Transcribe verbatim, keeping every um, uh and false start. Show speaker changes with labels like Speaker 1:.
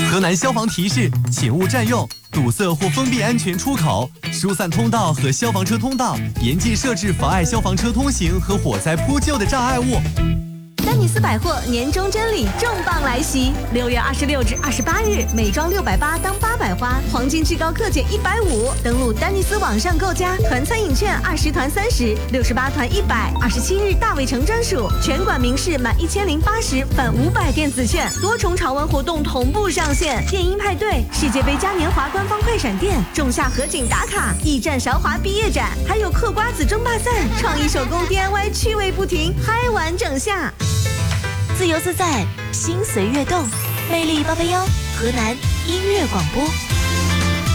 Speaker 1: 河南消防提示：请勿占用、堵塞或封闭安全出口、疏散通道和消防车通道，严禁设置妨碍消防车通行和火灾扑救的障碍物。
Speaker 2: 丹尼斯百货年终真礼重磅来袭，六月二十六至二十八日，每装六百八当八百花，黄金至高克减一百五。登录丹尼斯网上购加，团餐饮券二十团三十，六十八团一百。二十七日大卫城专属，全馆名士满一千零八十返五百电子券，多重潮玩活动同步上线。电音派对、世界杯嘉年华官方快闪店、仲夏河景打卡、驿站韶华毕业展，还有嗑瓜子争霸赛、创意手工 D I Y 趣味不停，嗨完整下。自由自在，心随悦动，魅力八八幺，河南音乐广播。